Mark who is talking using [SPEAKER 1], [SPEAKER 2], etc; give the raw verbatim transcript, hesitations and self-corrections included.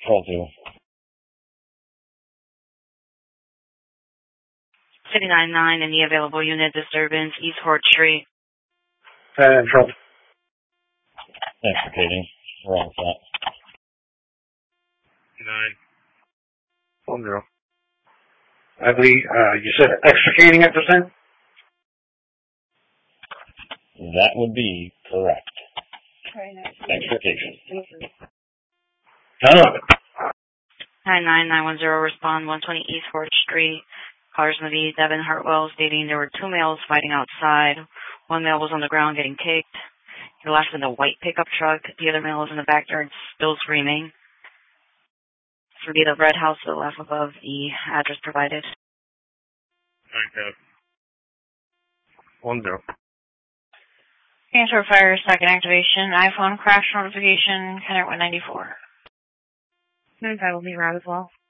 [SPEAKER 1] Call two.
[SPEAKER 2] City nine nine, any available unit disturbance, East Fort Street.
[SPEAKER 3] And Trump.
[SPEAKER 1] Thanks for Katie. We're all set.
[SPEAKER 3] Nine. One zero. I believe, uh, you said extricating at percent?
[SPEAKER 1] That would be correct. Extrication.
[SPEAKER 3] Hello.
[SPEAKER 2] nine nine nine one zero, respond one twenty East Fort Street. Cars in the V, Devin Hartwell stating there were two males fighting outside. One male was on the ground getting kicked. He left in a white pickup truck. The other male was in the backyard still screaming. This would be the red house to the left above the address provided.
[SPEAKER 3] Nine One zero.
[SPEAKER 4] Transfer fire, second activation, iPhone crash notification, Connect one ninety-four.
[SPEAKER 2] That will be Rob as well.